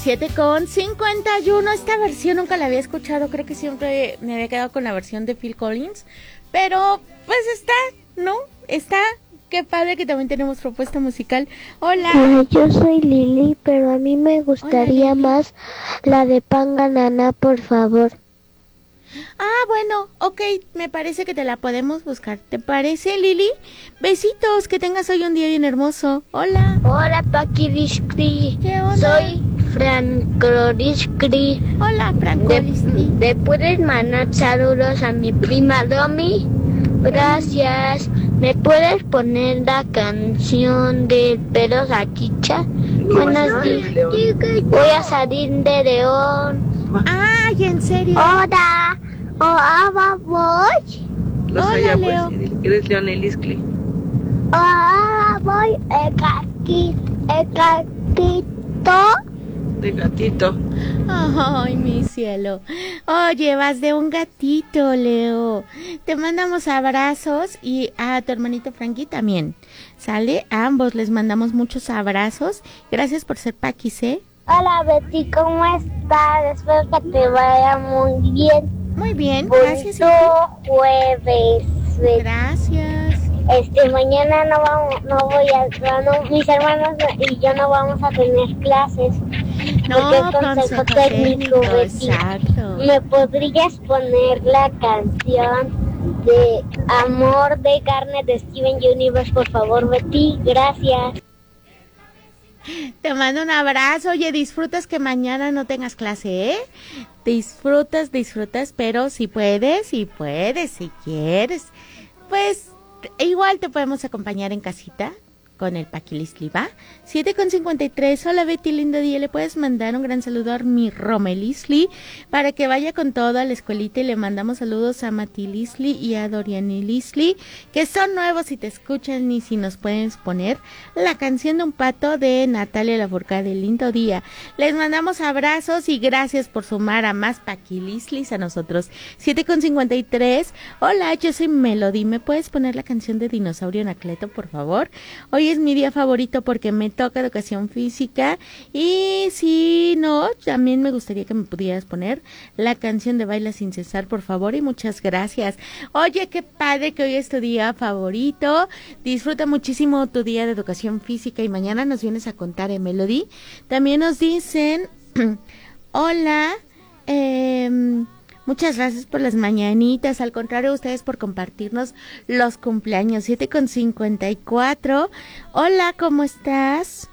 7:51. Esta versión nunca la había escuchado, creo que siempre me había quedado con la versión de Phil Collins, pero pues está, ¿no? Está, qué padre que también tenemos propuesta musical. Hola. Hola, yo soy Lili, pero a mí me gustaría más la de Panganana, por favor. Ah, bueno, ok, me parece que te la podemos buscar. ¿Te parece, Lili? Besitos, que tengas hoy un día bien hermoso. Hola. Hola, Paquirishkri. ¿Qué onda? Soy Francorishkri. Hola, Francorishkri. ¿Le puedes mandar saludos a mi prima Domi? Gracias. ¿Me puedes poner la canción de Perro Salchicha? Buenos días. Voy a salir de León. Ay, ¿en serio? Hola. Hola, voy. Hola, Leo. Eres Leonel Iscli. Hola, voy. El gatito. De gatito. Ay, mi cielo. Oye, vas de un gatito, Leo. Te mandamos abrazos y a tu hermanito Frankie también. ¿Sale? A ambos les mandamos muchos abrazos. Gracias por ser paquis, ¿eh? Hola, Betty, ¿cómo estás? Espero que te vaya muy bien. Muy bien, gracias. Bonito jueves. Gracias. Mañana mis hermanos y yo no vamos a tener clases. No, porque es consejo técnico, Betty. Exacto. ¿Me podrías poner la canción de Amor de Carne de Steven Universe, por favor, Betty? Gracias. Te mando un abrazo. Oye, disfrutas que mañana no tengas clase, ¿eh? Disfrutas, pero si puedes, si quieres, pues igual te podemos acompañar en casita con el Paquilistli, ¿va? 7:53. Hola, Betty, lindo día. Le puedes mandar un gran saludo a mi Romelisli para que vaya con todo a la escuelita, y le mandamos saludos a Matilisli y a Dorianilisli, que son nuevos y te escuchan, y si nos pueden poner la canción de un pato de Natalia Lafourcade de Lindo Día. Les mandamos abrazos y gracias por sumar a más Paquilistlis a nosotros. 7:53. Hola, yo soy Melody. ¿Me puedes poner la canción de Dinosaurio Anacleto, por favor? Hoy es mi día favorito porque me toca educación física, y si no, también me gustaría que me pudieras poner la canción de Baila Sin Cesar, por favor, y muchas gracias. Oye, qué padre que hoy es tu día favorito. Disfruta muchísimo tu día de educación física y mañana nos vienes a contar, Melody. También nos dicen, hola, muchas gracias por las mañanitas. Al contrario, ustedes por compartirnos los cumpleaños. 7:54. Hola, ¿cómo estás?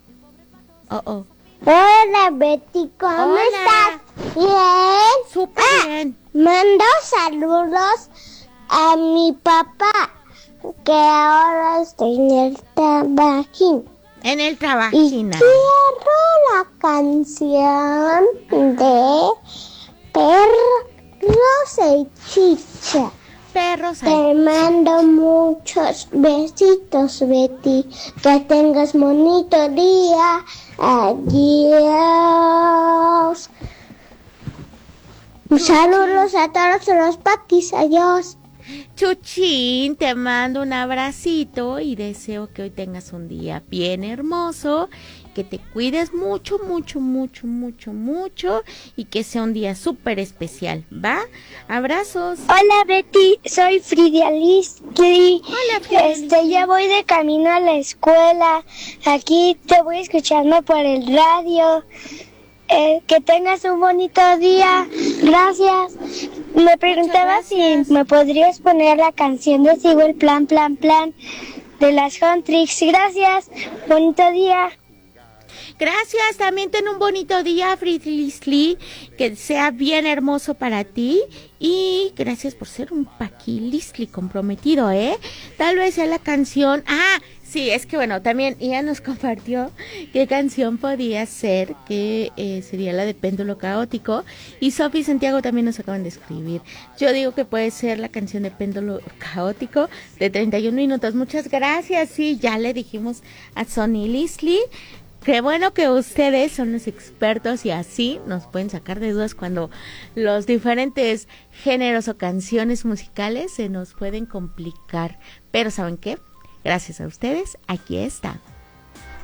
Hola, Betty, ¿cómo estás? Bien. Súper bien. Mando saludos a mi papá, que ahora está en el trabajín. En el Y trabajín. quiero la canción de Perro Salchicha. Perros. Te mando muchos besitos, Betty. Que tengas bonito día. Adiós. Saludos a todos los paquis. Adiós. Chuchín, te mando un abracito y deseo que hoy tengas un día bien hermoso, que te cuides mucho, mucho, mucho, mucho, mucho, y que sea un día súper especial, ¿va? Abrazos. Hola, Betty, soy Frida Liz. Hola, Frida. Ya voy de camino a la escuela. Aquí te voy escuchando por el radio. Que tengas un bonito día. Gracias. Me preguntaba si me podrías poner la canción de Sigo el Plan, Plan, Plan de las Huntrix. Gracias. Bonito día. Gracias, también ten un bonito día, Fridlisli, que sea bien hermoso para ti, y gracias por ser un Paquilistli comprometido, ¿eh? Tal vez sea la canción, sí, es que bueno, también ella nos compartió qué canción podía ser, que sería la de Péndulo Caótico, y Sofi y Santiago también nos acaban de escribir. Yo digo que puede ser la canción de Péndulo Caótico de 31 minutos. Muchas gracias, sí, ya le dijimos a Sonny Lisli. Qué bueno que ustedes son los expertos y así nos pueden sacar de dudas cuando los diferentes géneros o canciones musicales se nos pueden complicar. Pero ¿saben qué? Gracias a ustedes, aquí estamos.